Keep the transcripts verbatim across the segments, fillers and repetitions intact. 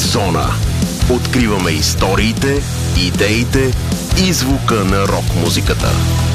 Зона. Откриваме историите, идеите и звука на рок-музиката.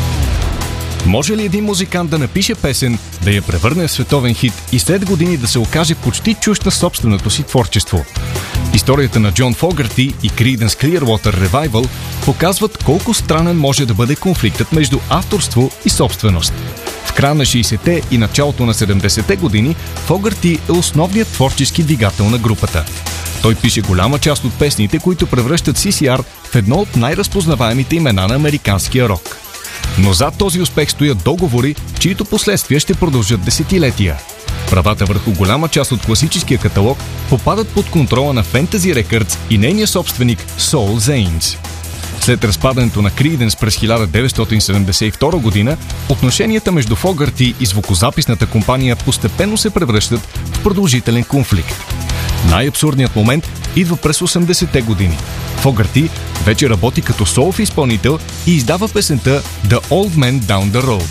Може ли един музикант да напише песен, да я превърне в световен хит и след години да се окаже почти чужд на собственото си творчество? Историята на Джон Фогърти и Creedence Clearwater Revival показват колко странен може да бъде конфликтът между авторство и собственост. В края на шейсетте и началото на седемдесетте години Фогърти е основният творчески двигател на групата. Той пише голяма част от песните, които превръщат Си Си Ар в едно от най-разпознаваемите имена на американския рок. Но зад този успех стоят договори, чието последствия ще продължат десетилетия. Правата върху голяма част от класическия каталог попадат под контрола на Fantasy Records и нейния собственик Soul Zanes. След разпадането на Creedence през хиляда деветстотин седемдесет и втора година, отношенията между Фогърти и звукозаписната компания постепенно се превръщат в продължителен конфликт. Най-абсурдният момент идва през осемдесетте години. Фогърти вече работи като солов изпълнител и издава песента The Old Man Down the Road.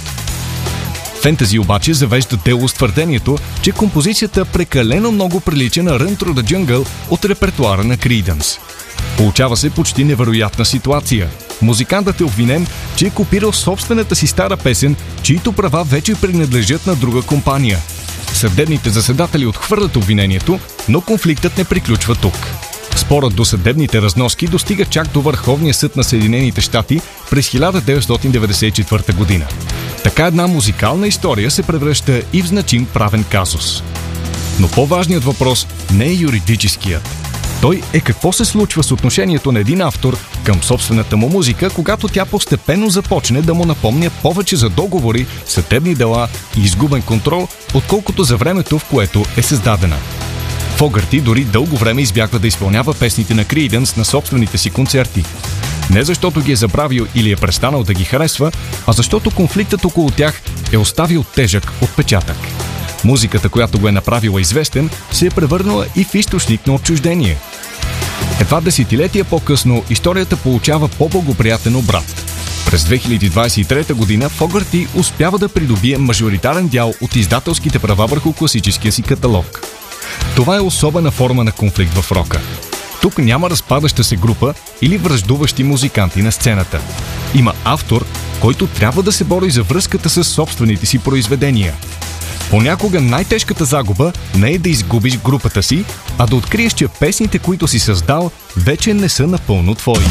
Фентази обаче завежда дело с твърдението, че композицията прекалено много прилича на Run Through the Jungle от репертуара на Creedence. Получава се почти невероятна ситуация. Музикантът е обвинен, че е копирал собствената си стара песен, чието права вече принадлежат на друга компания. Съдебните заседатели отхвърлят обвинението, но конфликтът не приключва тук. Спорът до съдебните разноски достига чак до Върховния съд на Съединените щати през хиляда деветстотин деветдесет и четвърта година. Така една музикална история се превръща и в значим правен казус. Но по-важният въпрос не е юридическият. Той е какво се случва с отношението на един автор към собствената му музика, когато тя постепенно започне да му напомня повече за договори, съдебни дела и изгубен контрол, отколкото за времето, в което е създадена. Фогърти дори дълго време избягва да изпълнява песните на Creedence на собствените си концерти. Не защото ги е забравил или е престанал да ги харесва, а защото конфликтът около тях е оставил тежък отпечатък. Музиката, която го е направила известен, се е превърнала и в източник на отчуждение. Едва десетилетия по-късно историята получава по-благоприятен обрат. През две хиляди двадесет и трета година Фогърти успява да придобие мажоритарен дял от издателските права върху класическия си каталог. Това е особена форма на конфликт в рока. Тук няма разпадаща се група или враждуващи музиканти на сцената. Има автор, който трябва да се бори за връзката с собствените си произведения. Понякога най-тежката загуба не е да изгубиш групата си, а да откриеш, че песните, които си създал, вече не са напълно твои.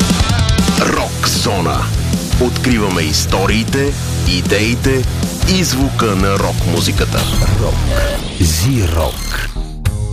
Рок Зона. Откриваме историите, идеите и звука на рок-музиката. Рок. Зи-рок.